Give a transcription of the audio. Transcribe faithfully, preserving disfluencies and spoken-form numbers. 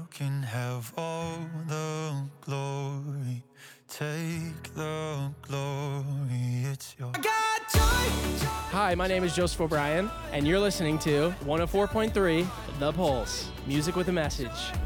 You can have all the glory. Take the glory, it's yours. I got joy, joy. Hi, my name is Joseph O'Brien, and you're listening to one oh four point three The Pulse, music with a message.